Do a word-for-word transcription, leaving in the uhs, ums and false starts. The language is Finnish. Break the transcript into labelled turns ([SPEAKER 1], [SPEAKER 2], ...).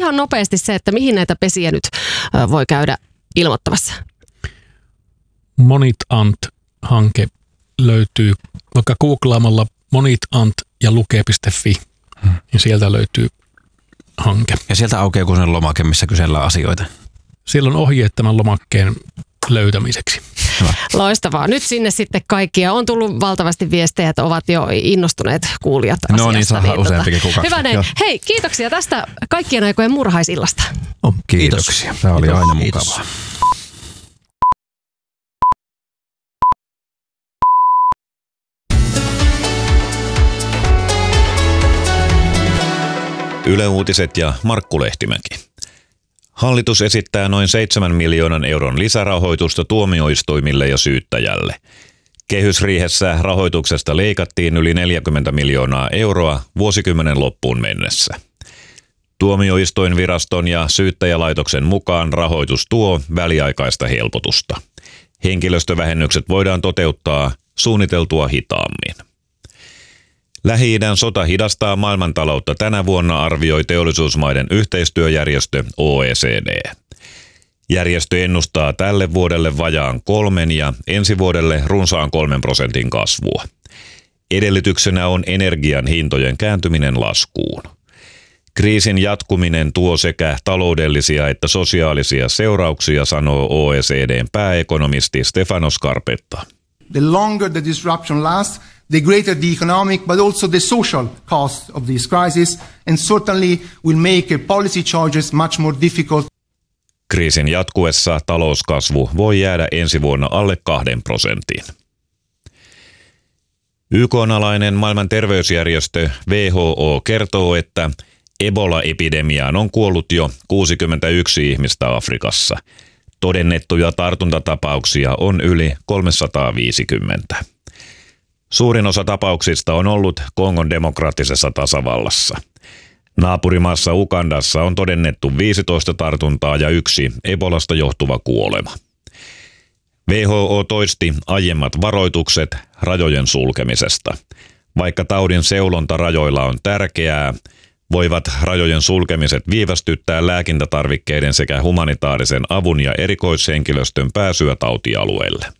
[SPEAKER 1] ihan nopeasti se, että mihin näitä pesiä nyt voi käydä ilmoittamassa?
[SPEAKER 2] Monitant-hanke löytyy vaikka googlaamalla monitant ja luke piste fi, hmm. ja sieltä löytyy hanke.
[SPEAKER 3] Ja sieltä aukeaa kun sen lomake, missä kysellään asioita.
[SPEAKER 2] Siellä on ohjeet tämän lomakkeen löytämiseksi.
[SPEAKER 1] Hyvä. Loistavaa. Nyt sinne sitten kaikkia. On tullut valtavasti viestejä, että ovat jo innostuneet kuulijat asiasta.
[SPEAKER 3] No niin, saadaan
[SPEAKER 1] niin,
[SPEAKER 3] useampikin kuin kaksi.
[SPEAKER 1] Hyvä näin. Hei, kiitoksia tästä kaikkien aikojen murhaisillasta.
[SPEAKER 3] Oh, kiitoksia. Tämä oli aina mukavaa.
[SPEAKER 4] Yle Uutiset ja Markku Lehtimäki. Hallitus esittää noin seitsemän miljoonan euron lisärahoitusta tuomioistuimille ja syyttäjälle. Kehysriihessä rahoituksesta leikattiin yli neljäkymmentä miljoonaa euroa vuosikymmenen loppuun mennessä. Tuomioistuinviraston ja syyttäjälaitoksen mukaan rahoitus tuo väliaikaista helpotusta. Henkilöstövähennykset voidaan toteuttaa suunniteltua hitaammin. Lähi-idän sota hidastaa maailmantaloutta tänä vuonna, arvioi teollisuusmaiden yhteistyöjärjestö O E C D. Järjestö ennustaa tälle vuodelle vajaan kolmen ja ensi vuodelle runsaan kolmen prosentin kasvua. Edellytyksenä on energian hintojen kääntyminen laskuun. Kriisin jatkuminen tuo sekä taloudellisia että sosiaalisia seurauksia, sanoo O E C D:n pääekonomisti Stefano Scarpetta.
[SPEAKER 5] The longer the disruption lasts, the greater the economic but also the social cost of this crisis, and certainly will make policy charges much more difficult.
[SPEAKER 4] Kriisin jatkuessa talouskasvu voi jäädä ensi vuonna alle kahden prosentin. Y K:n alainen maailman terveysjärjestö W H O kertoo, että Ebola-epidemiaan on kuollut jo kuusikymmentäyksi ihmistä Afrikassa. Todennettuja tartuntatapauksia on yli kolmesataaviisikymmentä. Suurin osa tapauksista on ollut Kongon demokraattisessa tasavallassa. Naapurimaassa Ugandassa on todennettu viisitoista tartuntaa ja yksi Ebolasta johtuva kuolema. W H O toisti aiemmat varoitukset rajojen sulkemisesta. Vaikka taudin seulonta rajoilla on tärkeää, voivat rajojen sulkemiset viivästyttää lääkintätarvikkeiden sekä humanitaarisen avun ja erikoishenkilöstön pääsyä tautialueelle.